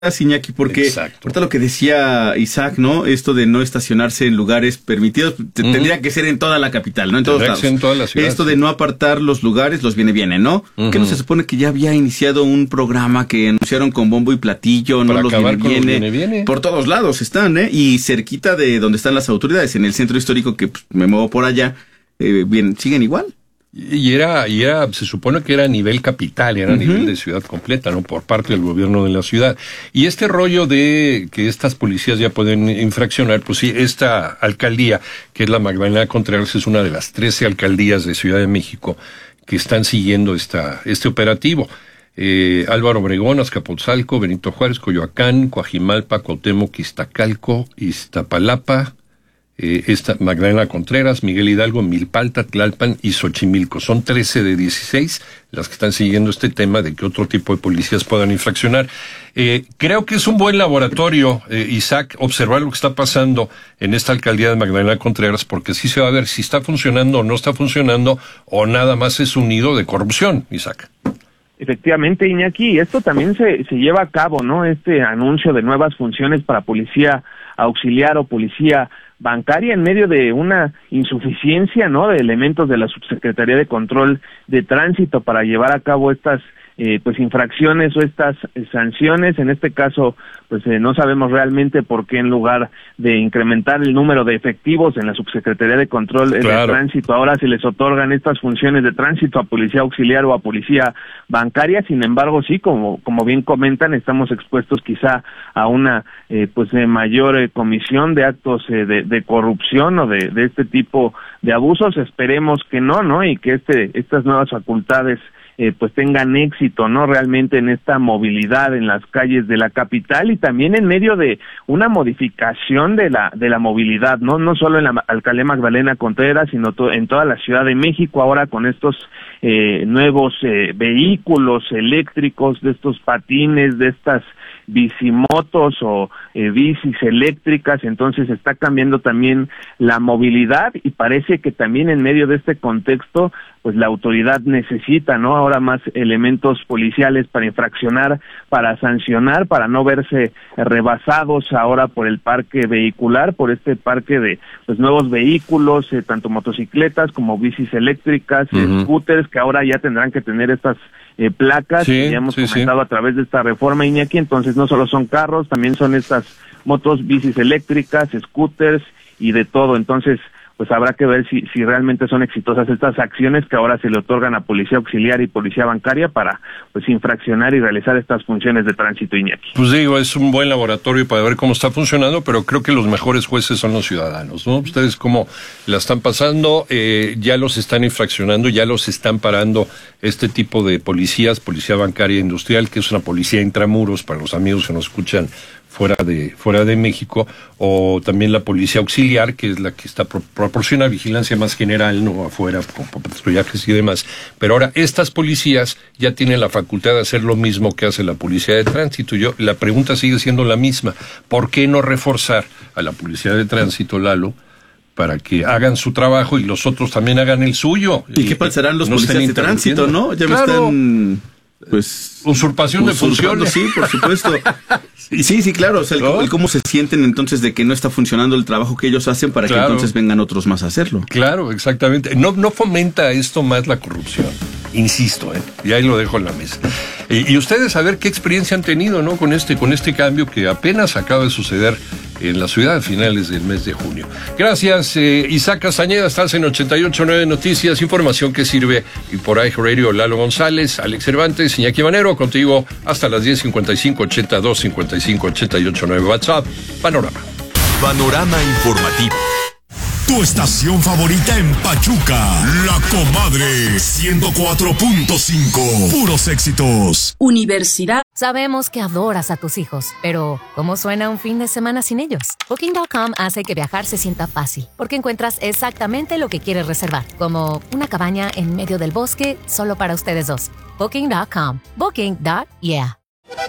Iñaki, porque ahorita lo que decía Isaac, ¿no? Esto de no estacionarse en lugares permitidos, tendría que ser en toda la capital, ¿no? En todos lados. En toda la ciudad, esto de no apartar los lugares, los viene, ¿no? Que no se supone que ya había iniciado un programa que anunciaron con bombo y platillo, para no los viene. Por todos lados están, y cerquita de donde están las autoridades, en el centro histórico, que pues, me muevo por allá, siguen igual. Y era, se supone que era a nivel capital, era a nivel de ciudad completa, ¿no? Por parte del gobierno de la ciudad. Y este rollo de que estas policías ya pueden infraccionar, pues sí, esta alcaldía, que es la Magdalena Contreras, es una de las 13 alcaldías de Ciudad de México que están siguiendo este operativo. Álvaro Obregón, Azcapotzalco, Benito Juárez, Coyoacán, Coajimalpa, Cuauhtémoc, Iztacalco, Iztapalapa, Magdalena Contreras, Miguel Hidalgo, Milpalta, Tlalpan y Xochimilco. Son 13 de 16 las que están siguiendo este tema de que otro tipo de policías puedan infraccionar. Creo que es un buen laboratorio, Isaac, observar lo que está pasando en esta alcaldía de Magdalena Contreras, porque sí se va a ver si está funcionando o no está funcionando, o nada más es un nido de corrupción, Isaac. Efectivamente, Iñaki, esto también se lleva a cabo, ¿no? Este anuncio de nuevas funciones para policía auxiliar o policía bancaria en medio de una insuficiencia, ¿no? De elementos de la Subsecretaría de Control de Tránsito para llevar a cabo estas infracciones o estas sanciones. En este caso, no sabemos realmente por qué, en lugar de incrementar el número de efectivos en la Subsecretaría de Control de Tránsito, ahora se les otorgan estas funciones de tránsito a policía auxiliar o a policía bancaria. Sin embargo, sí, como bien comentan, estamos expuestos quizá a una mayor comisión de actos de corrupción o de este tipo de abusos. Esperemos que no, y que estas nuevas facultades tengan éxito, ¿no? Realmente en esta movilidad en las calles de la capital, y también en medio de una modificación de la movilidad, no solo en la alcaldía Magdalena Contreras, sino en toda la Ciudad de México, ahora con estos nuevos vehículos eléctricos, de estos patines, de estas bicimotos o bicis eléctricas. Entonces está cambiando también la movilidad, y parece que también en medio de este contexto, pues la autoridad necesita, ¿no? Ahora más elementos policiales para infraccionar, para sancionar, para no verse rebasados ahora por el parque vehicular, por este parque de nuevos vehículos, tanto motocicletas como bicis eléctricas, scooters, que ahora ya tendrán que tener estas placas, que ya hemos comentado a través de esta reforma, Iñaki. Entonces no solo son carros, también son estas motos, bicis eléctricas, scooters y de todo. Entonces habrá que ver si realmente son exitosas estas acciones que ahora se le otorgan a policía auxiliar y policía bancaria para infraccionar y realizar estas funciones de tránsito, Iñaki. Pues digo, es un buen laboratorio para ver cómo está funcionando, pero creo que los mejores jueces son los ciudadanos, ¿no? Ustedes cómo la están pasando, ya los están infraccionando, ya los están parando este tipo de policías, policía bancaria industrial, que es una policía intramuros para los amigos que nos escuchan fuera de México, o también la policía auxiliar, que es la que proporciona vigilancia más general, no afuera, con patrullajes y demás. Pero ahora estas policías ya tienen la facultad de hacer lo mismo que hace la policía de tránsito. La pregunta sigue siendo la misma: ¿por qué no reforzar a la policía de tránsito, Lalo, para que hagan su trabajo y los otros también hagan el suyo? ¿Y qué pasarán los policías de tránsito, no? Ya me están... usurpación de funciones. Sí, por supuesto. Sí, claro, o sea, el cómo se sienten entonces de que no está funcionando el trabajo que ellos hacen para que entonces vengan otros más a hacerlo. Claro, exactamente. No fomenta esto más la corrupción, insisto, y ahí lo dejo en la mesa. Y ustedes a ver qué experiencia han tenido, ¿no? Con este cambio que apenas acaba de suceder en la ciudad a finales del mes de junio. Gracias, Isaac Castañeda. Estás en 88.9 Noticias, información que sirve. Y por ahí Radio Lalo González, Alex Cervantes, Iñaki Manero, contigo hasta las 10:55, 82 55 88.9 WhatsApp. Panorama informativo. Tu estación favorita en Pachuca, La Comadre 104.5. Puros éxitos. Universidad. Sabemos que adoras a tus hijos, pero ¿cómo suena un fin de semana sin ellos? Booking.com hace que viajar se sienta fácil, porque encuentras exactamente lo que quieres reservar, como una cabaña en medio del bosque solo para ustedes dos. Booking.com. Booking.yeah.